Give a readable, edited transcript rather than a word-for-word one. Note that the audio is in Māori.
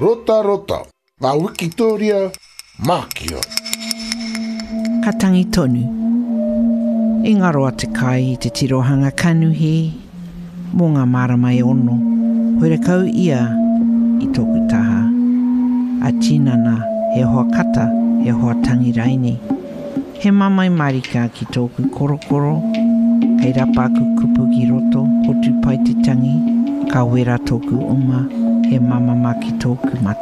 Rota rota, a Wikitoria, Makio. Ka tangi tonu. I ngaroa te kai i te tirohanga kanuhi, mō ngā maramai ono, hoere kau ia i tōku taha. A tinana, he hoa kata, he hoa tangi raini. He mamai marika ki tōku korokoro, kei rapa aku kupugi roto, hotu pai te tangi, ka wera tōku uma, he mamama ki tōku mate.